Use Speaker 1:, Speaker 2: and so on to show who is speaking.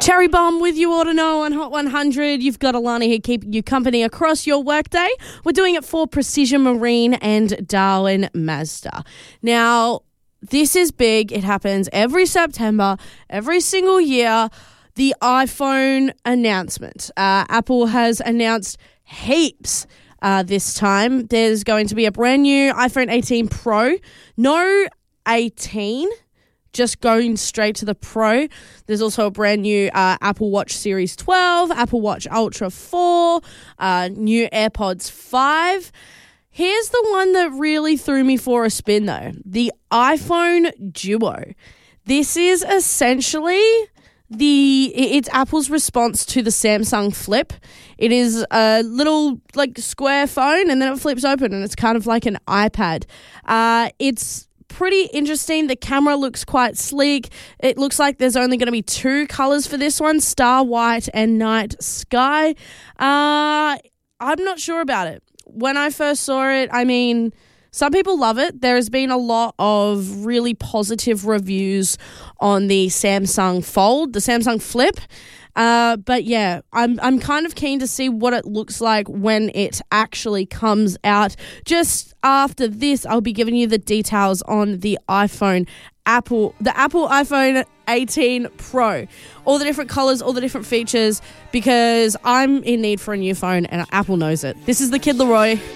Speaker 1: Cherry Bomb with you all to know on Hot 100. You've got Alana here keeping you company across your workday. We're doing it for Precision Marine and Darwin Mazda. Now, this is big. It happens every September, every single year. The iPhone announcement. Apple has announced heaps this time. There's going to be a brand new iPhone 18 Pro. No 18. Just going straight to the Pro. There's also a brand new Apple Watch Series 12, Apple Watch Ultra 4, new AirPods 5. Here's the one that really threw me for a spin, though. The iPhone Duo. This is essentially it's Apple's response to the Samsung Flip. It is a little square phone, and then it flips open, and it's kind of like an iPad. It's pretty interesting. The camera looks quite sleek. It looks like there's only going to be two colors for this one, Star White and Night Sky. I'm not sure about it. When I first saw it, some people love it. There has been a lot of really positive reviews on the Samsung Fold, the Samsung Flip. But yeah, I'm kind of keen to see what it looks like when it actually comes out. Just after this, I'll be giving you the details on the Apple iPhone 18 Pro. All the different colors, all the different features, because I'm in need for a new phone and Apple knows it. This is the Kid Laroi.